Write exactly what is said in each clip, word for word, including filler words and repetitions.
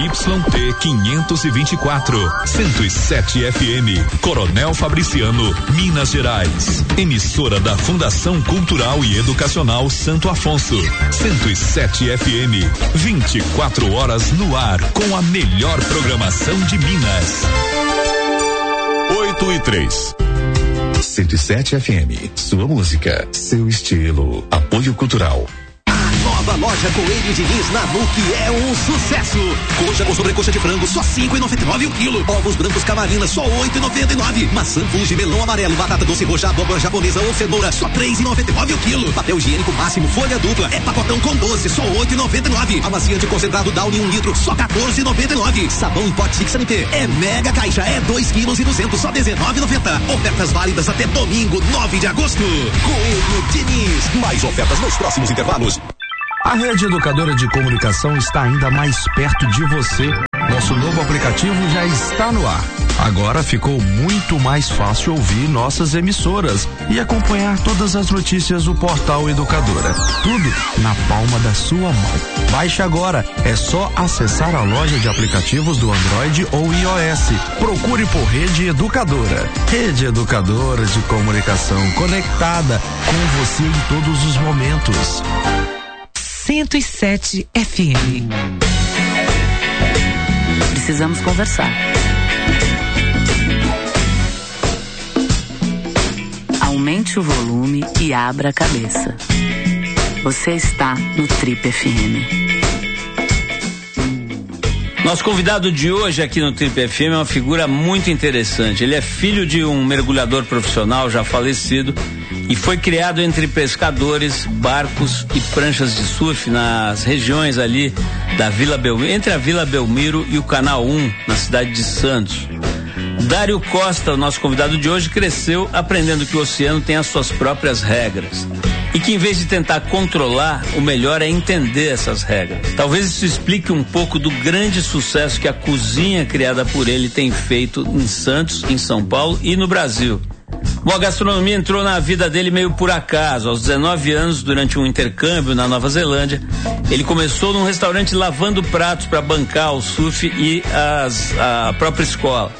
T quinhentos e vinte e quatro, cento e sete F M, Coronel Fabriciano, Minas Gerais. Emissora da Fundação Cultural e Educacional Santo Afonso. cento e sete F M, vinte e quatro horas no ar com a melhor programação de Minas. oito e três. cento e sete F M, sua música, seu estilo. Apoio Cultural. Nova loja Coelho Diniz na N U C é um sucesso. Coxa com sobrecoxa de frango só cinco e noventa e nove o quilo. Ovos brancos Camarina só oito e noventa e nove. Maçã Fuji, melão amarelo, batata doce roxa, abóbora japonesa ou cenoura só três e noventa e nove o quilo. Papel higiênico máximo folha dupla é pacotão com doze só oito e noventa e nove. Amaciante concentrado Downy um litro só quatorze e noventa e nove. Sabão em pote Six Sanité é mega caixa é dois quilos e duzentos só dezenove e noventa. Ofertas válidas até domingo nove de agosto. Coelho Diniz. Mais ofertas nos próximos intervalos. A Rede Educadora de Comunicação está ainda mais perto de você. Nosso novo aplicativo já está no ar. Agora ficou muito mais fácil ouvir nossas emissoras e acompanhar todas as notícias do Portal Educadora. Tudo na palma da sua mão. Baixe agora. É só acessar a loja de aplicativos do Android ou iOS. Procure por Rede Educadora. Rede Educadora de Comunicação conectada com você em todos os momentos. cento e sete F M. Precisamos conversar. Aumente o volume e abra a cabeça. Você está no Trip F M. Nosso convidado de hoje aqui no Trip F M é uma figura muito interessante. Ele é filho de um mergulhador profissional já falecido e foi criado entre pescadores, barcos e pranchas de surf nas regiões ali da Vila Belmiro, entre a Vila Belmiro e o Canal um, na cidade de Santos. Dário Costa, o nosso convidado de hoje, cresceu aprendendo que o oceano tem as suas próprias regras e que, em vez de tentar controlar, o melhor é entender essas regras. Talvez isso explique um pouco do grande sucesso que a cozinha criada por ele tem feito em Santos, em São Paulo e no Brasil. Bom, a gastronomia entrou na vida dele meio por acaso. Aos dezenove anos, durante um intercâmbio na Nova Zelândia, ele começou num restaurante lavando pratos para bancar o surf e as, a própria escola.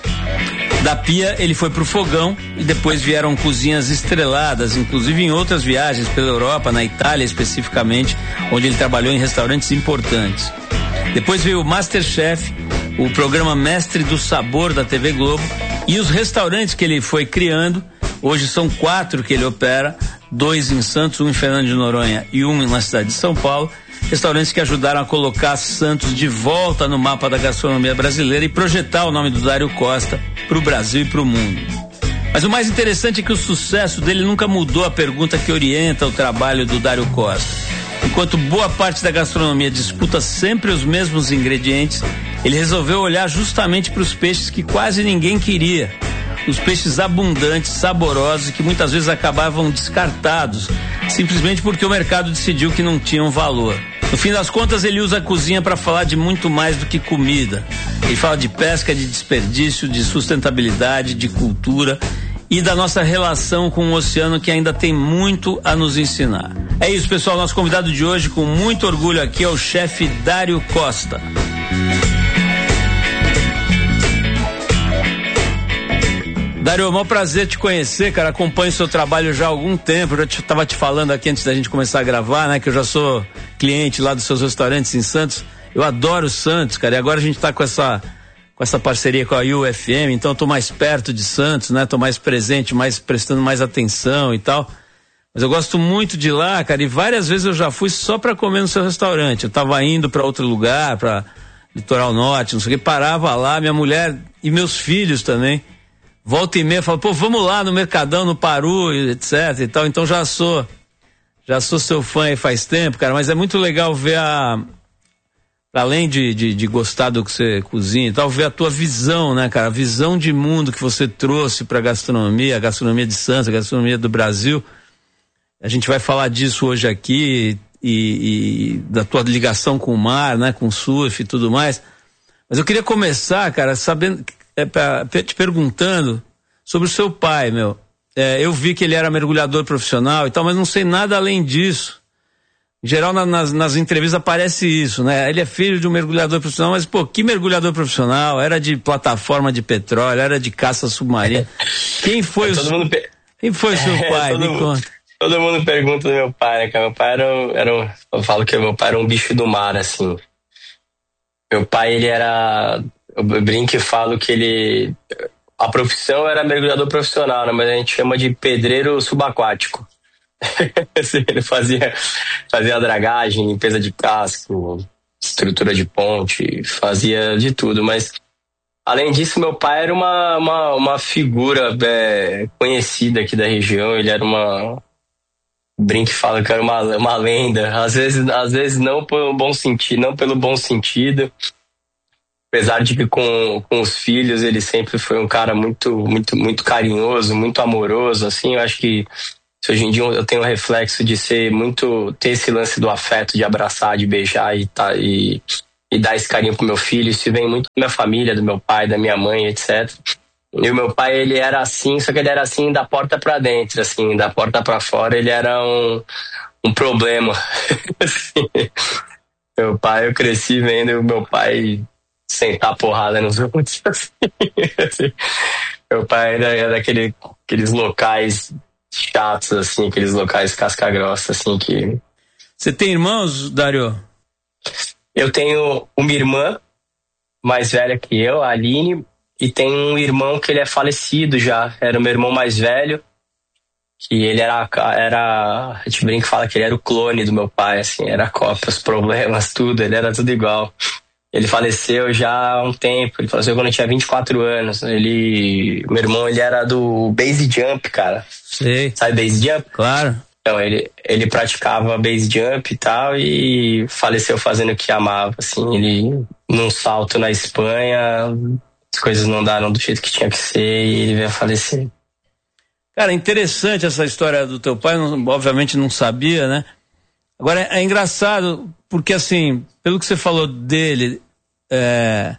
Da pia ele foi pro fogão e depois vieram cozinhas estreladas, inclusive em outras viagens pela Europa, na Itália especificamente, onde ele trabalhou em restaurantes importantes. Depois veio o MasterChef, o programa Mestre do Sabor da T V Globo, e os restaurantes que ele foi criando. Hoje são quatro que ele opera, dois em Santos, um em Fernando de Noronha e um na cidade de São Paulo. Restaurantes que ajudaram a colocar Santos de volta no mapa da gastronomia brasileira e projetar o nome do Dário Costa para o Brasil e para o mundo. Mas o mais interessante é que o sucesso dele nunca mudou a pergunta que orienta o trabalho do Dário Costa. Enquanto boa parte da gastronomia disputa sempre os mesmos ingredientes, ele resolveu olhar justamente para os peixes que quase ninguém queria. Os peixes abundantes, saborosos e que muitas vezes acabavam descartados, simplesmente porque o mercado decidiu que não tinham valor. No fim das contas, ele usa a cozinha para falar de muito mais do que comida. Ele fala de pesca, de desperdício, de sustentabilidade, de cultura e da nossa relação com o oceano, que ainda tem muito a nos ensinar. É isso, pessoal. Nosso convidado de hoje, com muito orgulho aqui, é o chefe Dário Costa. Dário, é um prazer te conhecer, cara. Acompanho o seu trabalho já há algum tempo. Eu já te, tava te falando aqui antes da gente começar a gravar, né? Que eu já sou cliente lá dos seus restaurantes em Santos. Eu adoro Santos, cara. E agora a gente tá com essa, com essa parceria com a U F M, então eu tô mais perto de Santos, né? Tô mais presente, mais prestando mais atenção e tal. Mas eu gosto muito de lá, cara. E várias vezes eu já fui só pra comer no seu restaurante. Eu tava indo pra outro lugar, pra Litoral Norte, não sei o que. Parava lá, minha mulher e meus filhos também. Volta e meia, fala, pô, vamos lá no Mercadão, no Paru, etc e tal. Então já sou, já sou seu fã aí faz tempo, cara, mas é muito legal ver a, além de, de, de gostar do que você cozinha e tal, ver a tua visão, né, cara, a visão de mundo que você trouxe pra gastronomia, a gastronomia de Santos, a gastronomia do Brasil. A gente vai falar disso hoje aqui e, e da tua ligação com o mar, né, com o surf e tudo mais. Mas eu queria começar, cara, sabendo... É pra, te perguntando sobre o seu pai, meu. É, eu vi que ele era mergulhador profissional e tal, mas não sei nada além disso. Em geral, na, nas, nas entrevistas aparece isso, né? Ele é filho de um mergulhador profissional, mas, pô, que mergulhador profissional? Era de plataforma de petróleo, era de caça submarina. Quem foi, é, o, mundo pe... Quem foi o seu é, pai? Todo, Me conta. Todo mundo pergunta do meu pai, né, cara? Meu pai era um, era um... Eu falo que meu pai era um bicho do mar, assim. Meu pai, ele era... Eu brinco e falo que ele... A profissão era mergulhador profissional, né? Mas a gente chama de pedreiro subaquático. Ele fazia, fazia dragagem, limpeza de casco, estrutura de ponte, fazia de tudo. Mas, além disso, meu pai era uma, uma, uma figura é, conhecida aqui da região. Ele era uma... Brinco e fala que era uma, uma lenda. Às vezes, às vezes não pelo bom sentido, não pelo bom sentido. Apesar de que com, com os filhos ele sempre foi um cara muito, muito, muito carinhoso, muito amoroso, assim. Eu acho que hoje em dia eu tenho um reflexo de ser muito, ter esse lance do afeto, de abraçar, de beijar e, tá, e, e dar esse carinho pro meu filho. Isso vem muito da minha família, do meu pai, da minha mãe, etcétera. E o meu pai, ele era assim, só que ele era assim da porta pra dentro, assim, da porta pra fora ele era um, um problema. Assim, meu pai, eu cresci vendo o meu pai sentar porrada nos outros, assim, assim. Meu pai era, era daquele, aqueles locais chatos, assim, aqueles locais casca-grossa, assim, que... Você tem irmãos, Dário? Eu tenho uma irmã mais velha que eu, a Aline, e tem um irmão que ele é falecido já, era o meu irmão mais velho, que ele era, era a gente brinca e fala que ele era o clone do meu pai, assim, era a cópia, os problemas, tudo, ele era tudo igual. Ele faleceu já há um tempo, ele faleceu quando eu tinha vinte e quatro anos. Ele, meu irmão, ele era do base jump, cara. Sei. Sabe base jump? Claro. Então, ele, ele praticava base jump e tal, e faleceu fazendo o que amava, assim. Ele, num salto na Espanha, as coisas não daram do jeito que tinha que ser, e ele veio a falecer. Cara, interessante essa história do teu pai, não, obviamente não sabia, né? Agora, é, é engraçado, porque assim, pelo que você falou dele, é,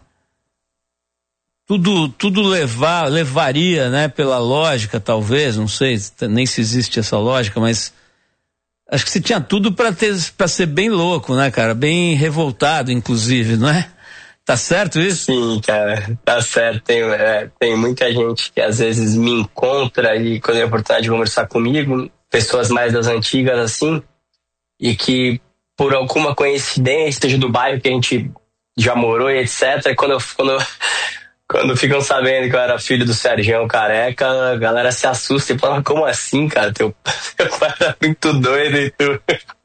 tudo, tudo levar, levaria, né, pela lógica, talvez, não sei, nem se existe essa lógica, mas acho que você tinha tudo para ter, para ser bem louco, né, cara? Bem revoltado, inclusive, não é? Tá certo isso? Sim, cara, tá certo. Tem, é, tem muita gente que às vezes me encontra e quando tem a oportunidade de conversar comigo, pessoas mais das antigas, assim, e que por alguma coincidência, seja do bairro que a gente já morou e etcétera, quando, quando, quando ficam sabendo que eu era filho do Sergião Careca, a galera se assusta e fala, como assim, cara? Teu, teu pai era muito doido e tu,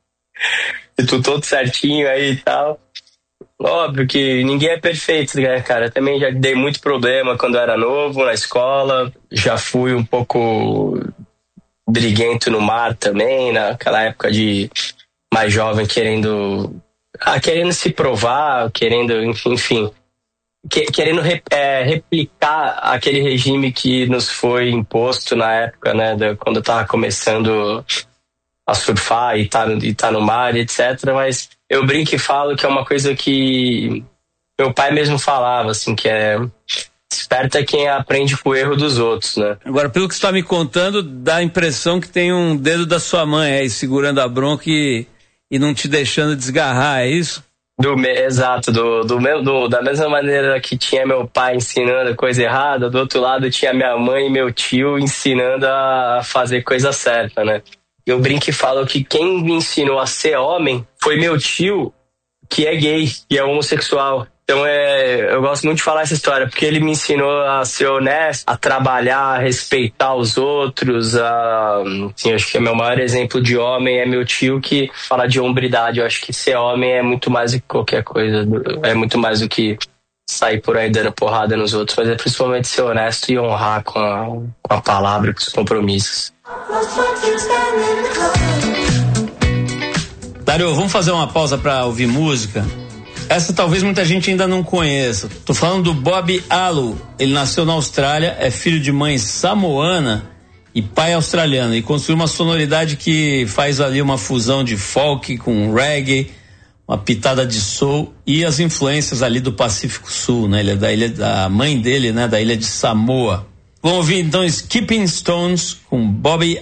e tu todo certinho aí e tal. Óbvio que ninguém é perfeito, né, cara? Eu também já dei muito problema quando eu era novo na escola, já fui um pouco briguento no mar também, naquela época de mais jovem, querendo ah, querendo se provar, querendo, enfim, que, querendo re, é, replicar aquele regime que nos foi imposto na época, né, de, quando eu tava começando a surfar e tá, e tá no mar, etcétera. Mas eu brinco e falo que é uma coisa que meu pai mesmo falava, assim, que é esperto é quem aprende com o erro dos outros, né? Agora, pelo que você está me contando, dá a impressão que tem um dedo da sua mãe aí segurando a bronca e, e não te deixando desgarrar, é isso? Do, exato, do, do, do, da mesma maneira que tinha meu pai ensinando coisa errada, do outro lado tinha minha mãe e meu tio ensinando a fazer coisa certa, né? Eu brinco e falo que quem me ensinou a ser homem foi meu tio, que é gay, que é homossexual. Então é, eu gosto muito de falar essa história, porque ele me ensinou a ser honesto, a trabalhar, a respeitar os outros. A, assim, acho que o meu maior exemplo de homem é meu tio, que fala de hombridade. Eu acho que ser homem é muito mais do que qualquer coisa, é muito mais do que sair por aí dando porrada nos outros, mas é principalmente ser honesto e honrar com a, com a palavra, com os compromissos. Dário, vamos fazer uma pausa para ouvir música? Essa talvez muita gente ainda não conheça. Tô falando do Bob Allo. Ele nasceu na Austrália, é filho de mãe samoana e pai australiano, e construiu uma sonoridade que faz ali uma fusão de folk com reggae, uma pitada de soul e as influências ali do Pacífico Sul, né? Ele é da ilha, da mãe dele, né? Da ilha de Samoa. Vamos ouvir então Skipping Stones com Bob